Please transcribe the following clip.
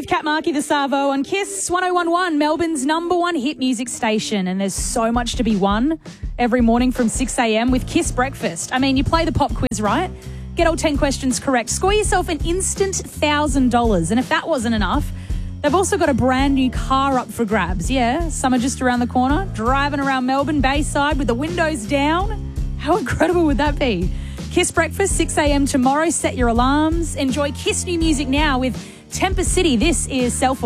Kat Markey, the Savo on Kiss 1011, Melbourne's #1 hit music station. And there's so much to be won every morning from 6 a.m. with Kiss Breakfast. I mean, you play the pop quiz, right? Get all 10 questions correct. Score yourself an instant $1,000. And if that wasn't enough, they've also got a brand new car up for grabs. Yeah, summer just around the corner, driving around Melbourne Bayside with the windows down. How incredible would that be? Kiss Breakfast, 6 a.m. tomorrow. Set your alarms. Enjoy Kiss new music now with Temper City. This is Self